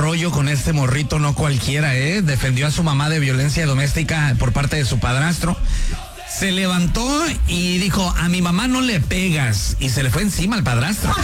rollo con este morrito, no cualquiera, defendió a su mamá de violencia doméstica por parte de su padrastro. Se levantó y dijo, a mi mamá no le pegas, y se le fue encima al padrastro.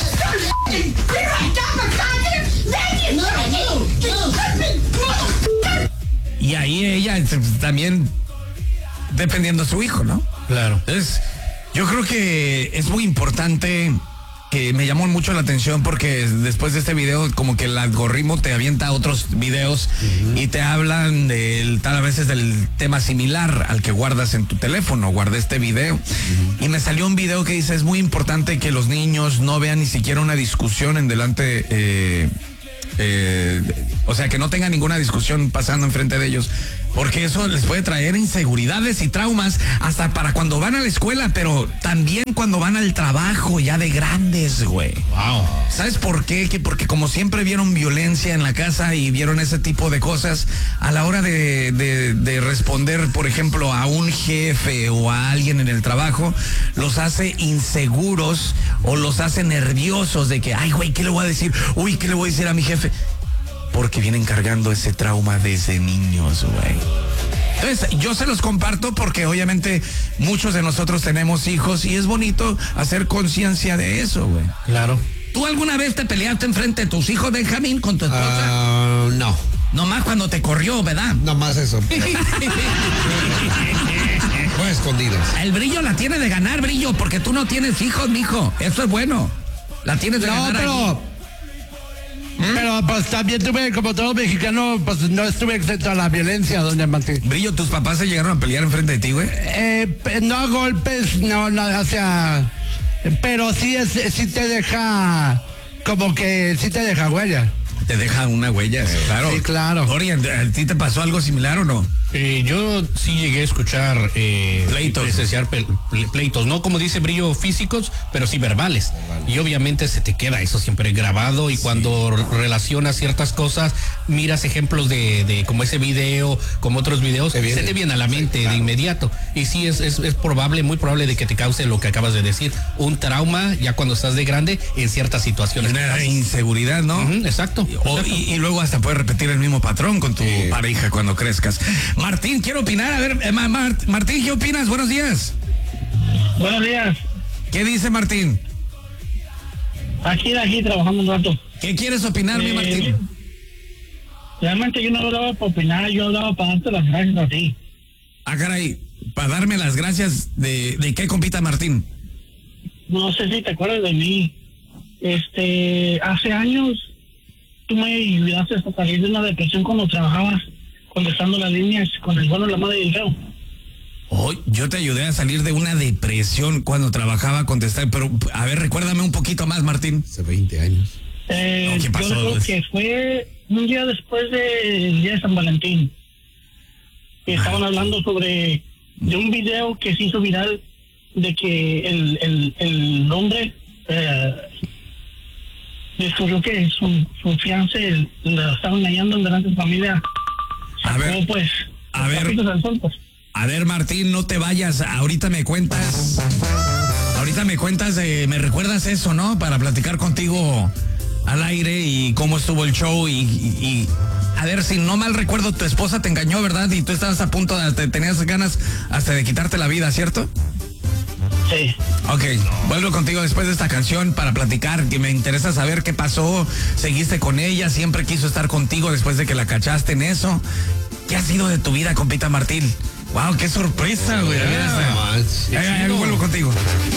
Y ahí ella también defendiendo a su hijo, ¿no? Claro. Entonces, yo creo que es muy importante, que me llamó mucho la atención porque después de este video como que el algoritmo te avienta otros videos y te hablan tal a veces del tema similar al que guardas en tu teléfono. Guardé este video y me salió un video que dice, es muy importante que los niños no vean ni siquiera una discusión en delante, o sea, que no tengan ninguna discusión pasando enfrente de ellos, porque eso les puede traer inseguridades y traumas hasta para cuando van a la escuela, pero también cuando van al trabajo ya de grandes, güey. Wow. ¿Sabes por qué? Porque como siempre vieron violencia en la casa y vieron ese tipo de cosas, a la hora de responder, por ejemplo, a un jefe o a alguien en el trabajo, los hace inseguros o los hace nerviosos de que, ay, güey, ¿qué le voy a decir? Uy, ¿qué le voy a decir a mi jefe? Porque vienen cargando ese trauma desde niños, güey. Entonces, yo se los comparto porque obviamente muchos de nosotros tenemos hijos y es bonito hacer conciencia de eso, güey. Claro. ¿Tú alguna vez te peleaste enfrente de tus hijos, Benjamín, con tu esposa? No. Nomás cuando te corrió, ¿verdad? Nomás eso. Muy escondidos. El Brillo la tiene de ganar, Brillo, porque tú no tienes hijos, mijo. Eso es bueno. La tienes de ganar. Pero pues también tuve, como todo mexicano, pues no estuve exento a la violencia, doña Martín. Brillo, ¿tus papás se llegaron a pelear enfrente de ti, güey? No a golpes, no, o sea, pero sí te deja, como que sí te deja huella. Te deja una huella, claro. Sí, claro. Orián, ¿a ti te pasó algo similar o no? Yo sí llegué a escuchar pleitos. Presenciar pleitos, no como dice Brillo físicos, pero sí verbales. Y obviamente se te queda eso siempre grabado y cuando relacionas ciertas cosas, miras ejemplos de como ese video, como otros videos, se te viene a la mente de inmediato. Y sí es probable, muy probable de que te cause lo que acabas de decir, un trauma ya cuando estás de grande en ciertas situaciones. Una inseguridad, ¿no? Exacto. Y luego hasta puedes repetir el mismo patrón con tu pareja cuando crezcas. Martín, quiero opinar. A ver, Martín, ¿qué opinas? Buenos días. Buenos días. ¿Qué dice Martín? Aquí trabajando un rato. ¿Qué quieres opinar, mi Martín? Realmente yo no hablaba para opinar, yo hablaba para darte las gracias a ti. Ah, caray, para darme las gracias de qué, compita Martín. No sé si te acuerdas de mí. Hace años tú me ayudaste a salir de una depresión cuando trabajabas contestando las líneas con el bueno, la madre y el feo. Oh, yo te ayudé a salir de una depresión cuando trabajaba a contestar, pero a ver, recuérdame un poquito más, Martín. Hace 20 años. ¿Qué pasó? Yo creo que fue un día después del día de San Valentín. Estaban hablando de un video que se hizo viral de que el hombre descubrió que su fiancé la estaban engañando en delante de su familia. A ver, Martín, no te vayas. Ahorita me cuentas, me recuerdas eso, ¿no? Para platicar contigo al aire y cómo estuvo el show y a ver, si no mal recuerdo, tu esposa te engañó, ¿verdad? Y tú estabas a punto tenías ganas hasta de quitarte la vida, ¿cierto? Sí. Ok, vuelvo contigo después de esta canción para platicar, que me interesa saber qué pasó. ¿Seguiste con ella? ¿Siempre quiso estar contigo después de que la cachaste en eso? ¿Qué ha sido de tu vida, compita Martín? Wow, qué sorpresa, güey. Vuelvo contigo.